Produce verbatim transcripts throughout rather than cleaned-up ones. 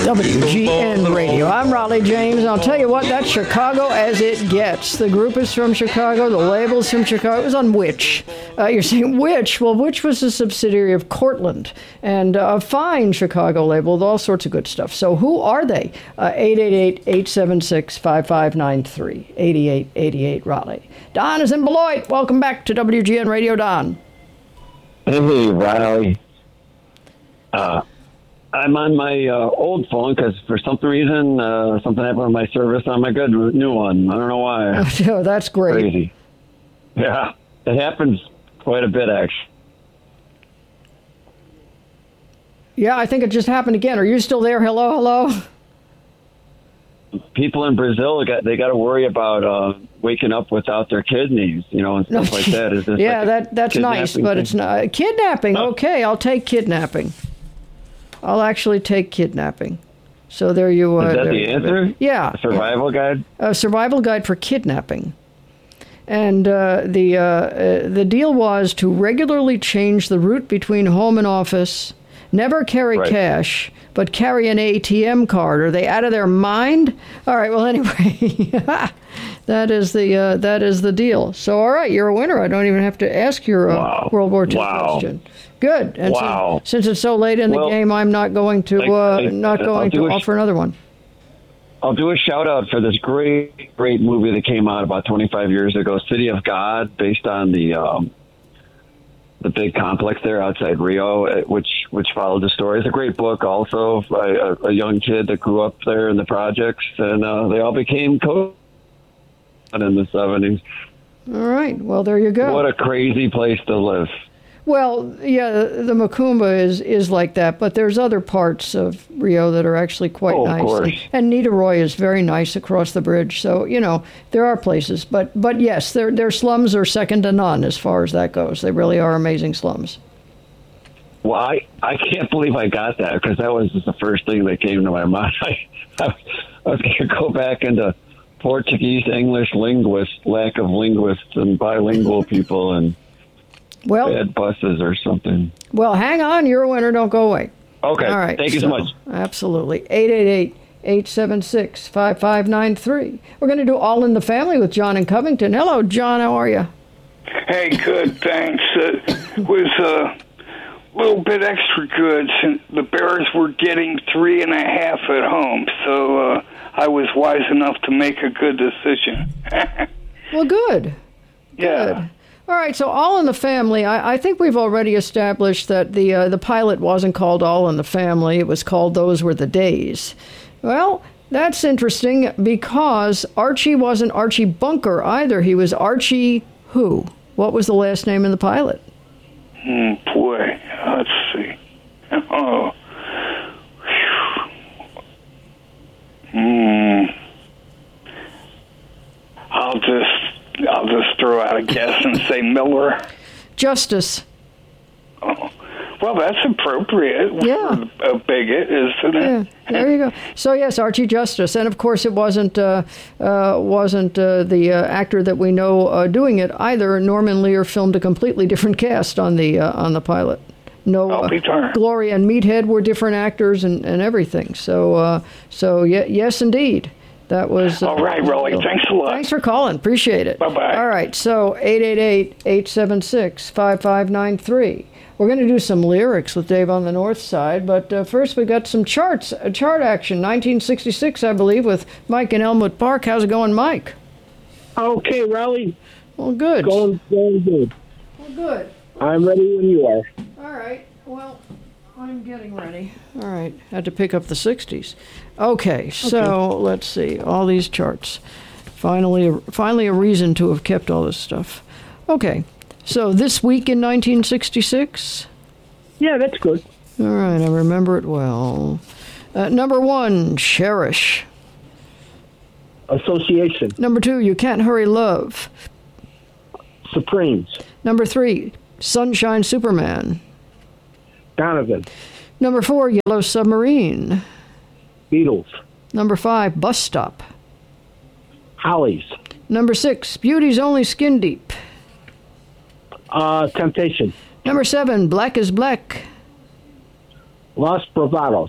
W G N Radio. I'm Raleigh James, and I'll tell you what, that's Chicago as it gets. The group is from Chicago, the label's from Chicago. It was on Which. Uh, you're saying Which? Well, Which was a subsidiary of Cortland, and uh, a fine Chicago label with all sorts of good stuff. So who are they? Uh, eight eight eight, eight seven six, five five nine three, eight eight eight eight Raleigh. Don is in Beloit. Welcome back to W G N Radio, Don. Hey, Riley. Uh, I'm on my uh, old phone because for some reason uh, something happened with my service on my good new one. I don't know why. Oh, that's great. Crazy. Yeah, it happens quite a bit, actually. Yeah, I think it just happened again. Are you still there? Hello, hello? People in Brazil, got they got to worry about uh, waking up without their kidneys, you know, and stuff like that. Is this yeah, like that that's nice, but thing? It's not kidnapping. Oh. Okay, I'll take kidnapping. I'll actually take kidnapping. So there you are. Is that there, the answer? Yeah. A survival guide? A survival guide for kidnapping. And uh, the uh, uh, the deal was to regularly change the route between home and office, never carry Right. cash, but carry an A T M card. Are they out of their mind? All right, well, anyway, that is the uh, that is the deal. So, all right, you're a winner. I don't even have to ask your uh, Wow. World War Two Wow. question. Good. And Wow. since, since it's so late in the Well, game, I'm not going to I- uh, I- not I'll going do to a- offer another one. I'll do a shout out for this great, great movie that came out about twenty-five years ago, City of God, based on the um, the big complex there outside Rio, uh, which which followed the story. It's a great book, also by a, a young kid that grew up there in the projects, and uh, they all became co in the seventies. All right. Well, there you go. What a crazy place to live. Well, yeah, the, the Macumba is, is like that, but there's other parts of Rio that are actually quite Oh, of nice. course. And, and Niterói is very nice across the bridge. So, you know, there are places. But, but yes, their, their slums are second to none as far as that goes. They really are amazing slums. Well, I, I can't believe I got that, because that was just the first thing that came to my mind. I, I, I was going to go back into Portuguese, English linguists, lack of linguists and bilingual people, and Well, bad buses or something. well, hang on. You're a winner. Don't go away. Okay. All right. Thank you so much. Absolutely. eight eight eight, eight seven six, five five nine three. We're going to do All in the Family with John in Covington. Hello, John. How are you? Hey, good, thanks. It was a little bit extra good since the Bears were getting three and a half at home, so uh, I was wise enough to make a good decision. Well, good. Yeah. Good. All right, so All in the Family, I, I think we've already established that the uh, the pilot wasn't called All in the Family. It was called Those Were the Days. Well, that's interesting because Archie wasn't Archie Bunker either. He was Archie who? What was the last name in the pilot? Hmm, boy, let's see. Oh. Hmm. I'll just, I'll just throw out a guess and say Miller. Justice. Oh. Well, that's appropriate. Yeah. For a bigot, isn't it? Yeah, there you go. So yes, Archie Justice, and of course it wasn't uh, uh, wasn't uh, the uh, actor that we know uh, doing it either. Norman Lear filmed a completely different cast on the uh, on the pilot. No, I'll be uh, darned. Gloria and Meathead were different actors and, and everything. So uh, so ye- yes, indeed. That was... Uh, All right, Rolly. Thanks a lot. Thanks for calling. Appreciate it. Bye-bye. All right, so eight eight eight, eight seven six, five five nine three. We're going to do some lyrics with Dave on the North Side, but uh, first we got some charts, uh, chart action, nineteen sixty-six, I believe, with Mike in Elmwood Park. How's it going, Mike? Okay, Raleigh. Well, good. Going, going good. Well, good. I'm ready when you are. All right. Well, I'm getting ready. All right. Had to pick up the sixties. Okay, so let's see. All these charts. Finally, finally a reason to have kept all this stuff. Okay. So this week in nineteen sixty-six? Yeah, that's good. All right, I remember it well. Uh, number one, Cherish. Association. Number two, You Can't Hurry Love. Supremes. Number three, Sunshine Superman. Donovan. Number four, Yellow Submarine. Beatles. Number five, Bus Stop. Hollies. Number six, Beauty's Only Skin Deep. Uh, Temptation. Number seven, Black is Black. Los Bravados.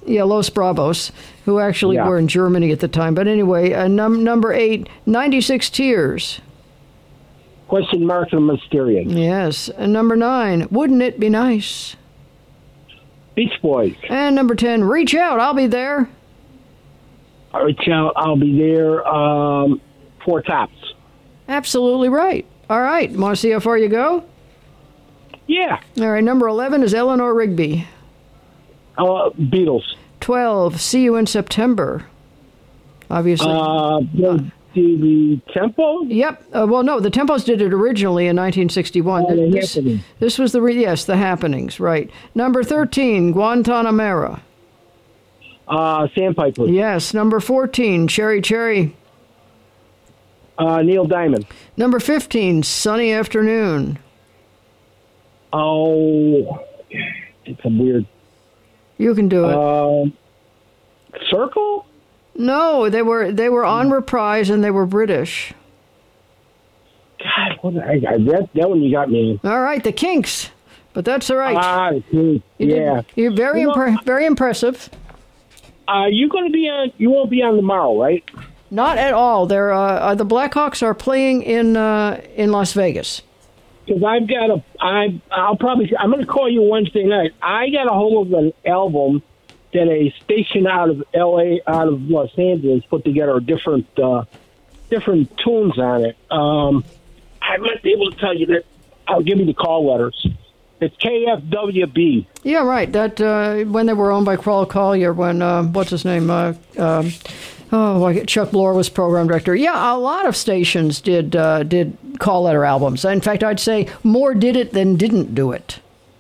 Yeah, Los Bravos, who actually Yeah. were in Germany at the time. But anyway, uh, num- number eight, ninety-six Tears. Question mark and Mysterious. Yes. And number nine, Wouldn't It Be Nice? Beach Boys. And number ten, Reach Out, I'll Be There. All right, I'll, I'll be there. Um, Four Tops. Absolutely right. All right. Want to see how far you go? Yeah. All right. Number eleven is Eleanor Rigby. Uh, Beatles. twelve, See You in September. Obviously. Uh, the, the Tempo. Yep. Uh, well, no, the Tempos did it originally in nineteen sixty-one. Oh, the this, Happenings. this was the, re- yes, the Happenings, right. Number thirteen, Guantanamera. Uh, Sandpiper. Yes. Number fourteen, Cherry Cherry. Uh, Neil Diamond. Number fifteen, Sunny Afternoon. Oh, it's a weird. You can do it. Um, Circle. no, they were they were on reprise and they were British. God, what, I, I, that that one you got me. All right, the Kinks. But that's all right. Ah, hmm, You did- yeah. You're very You know- impre- very impressive. Uh, you going to be on? You won't be on tomorrow, right? Not at all. They're uh, uh, the Blackhawks are playing in uh, in Las Vegas. Because I've got a. I I'll probably. I'm going to call you Wednesday night. I got a hold of an album that a station out of L A, out of Los Angeles, put together different uh, different tunes on it. Um, I might be able to tell you that. I'll give you the call letters. It's K F W B. Yeah, right. That uh, when they were owned by Crawl Collier, when uh, what's his name? Uh, um, oh, I- Chuck Bloor was program director. Yeah, a lot of stations did uh, did call letter albums. In fact, I'd say more did it than didn't do it.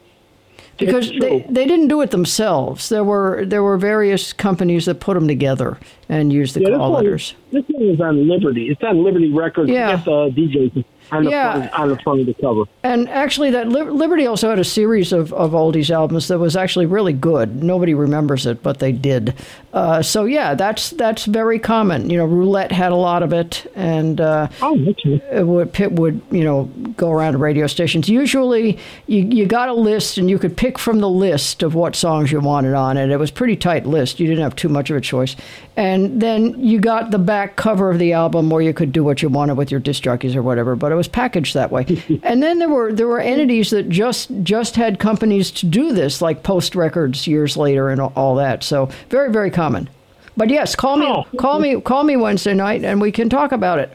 Because It's they, true. they didn't do it themselves. There were there were various companies that put them together and used the Yeah, this call one, letters. this one is on Liberty. It's on Liberty Records. Yeah. It's got the D Js on the Yeah. front on the front of the cover. And actually, that Li- Liberty also had a series of, of oldies albums that was actually really good. Nobody remembers it, but they did. Uh, so yeah, that's that's very common. You know, Roulette had a lot of it, and uh, Oh, okay. it would Pitt would you know go around to radio stations. Usually, you you got a list, and you could pick from the list of what songs you wanted on it. It was a pretty tight list. You didn't have too much of a choice. And then you got the back cover of the album, where you could do what you wanted with your disc jockeys or whatever. But it was packaged that way. And then there were there were entities that just just had companies to do this, like Post Records years later and all that. So very very common. But yes, call me Oh. call me call me Wednesday night, and we can talk about it.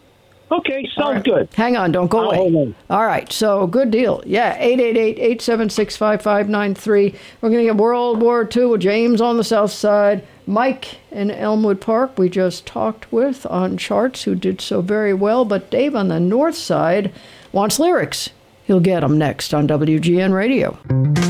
Okay, sounds All right. good. Hang on, don't go I'll away. hold on. All right, so good deal. Yeah, eight eight eight, eight seven six, five five nine three. We're going to get World War Two with James on the south side. Mike in Elmwood Park, we just talked with on charts, who did so very well. But Dave on the north side wants lyrics. He'll get them next on W G N Radio.